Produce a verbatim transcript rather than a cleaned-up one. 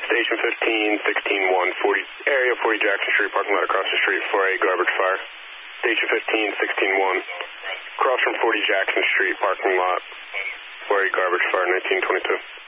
Station fifteen, sixteen one, forty, area forty Jackson Street, parking lot across the street for a garbage fire. Station fifteen, sixteen one, across from forty Jackson Street, parking lot for a garbage fire, nineteen twenty-two.